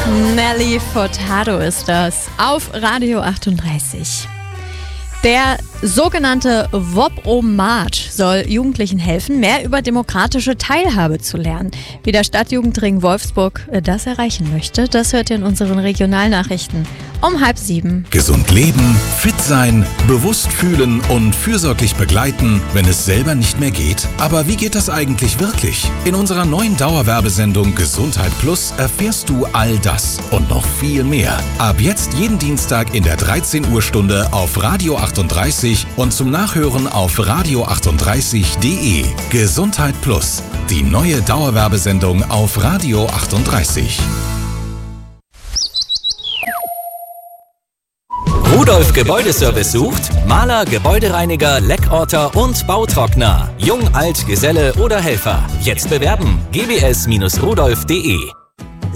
Nelly Furtado ist das auf Radio 38. Der sogenannte WOP-O-March soll Jugendlichen helfen, mehr über demokratische Teilhabe zu lernen. Wie der Stadtjugendring Wolfsburg das erreichen möchte, das hört ihr in unseren Regionalnachrichten um 6:30. Gesund leben, fit sein, bewusst fühlen und fürsorglich begleiten, wenn es selber nicht mehr geht. Aber wie geht das eigentlich wirklich? In unserer neuen Dauerwerbesendung Gesundheit Plus erfährst du all das und noch viel mehr. Ab jetzt jeden Dienstag in der 13 Uhr Stunde auf Radio 38 und zum Nachhören auf radio38.de. Gesundheit Plus, die neue Dauerwerbesendung auf Radio 38. Rudolf Gebäudeservice sucht Maler, Gebäudereiniger, Leckorter und Bautrockner. Jung, alt, Geselle oder Helfer. Jetzt bewerben. gbs-rudolf.de